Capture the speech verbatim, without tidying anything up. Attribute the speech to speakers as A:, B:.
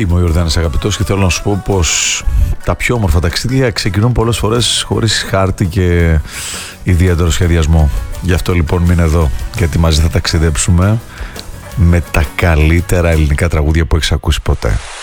A: Είμαι ο Ιορδάνης Αγαπητός και θέλω να σου πω πως τα πιο όμορφα ταξίδια ξεκινούν πολλές φορές χωρίς χάρτη και ιδιαίτερο σχεδιασμό. Γι' αυτό λοιπόν μείνε εδώ, γιατί μαζί θα ταξιδέψουμε με τα καλύτερα ελληνικά τραγούδια που έχεις ακούσει ποτέ.